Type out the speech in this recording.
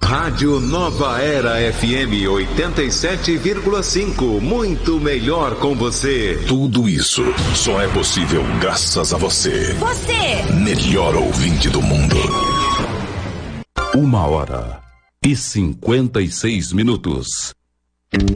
Rádio Nova Era FM 87,5. Muito melhor com você. Tudo isso só é possível graças a você. Você! Melhor ouvinte do mundo. 1h56.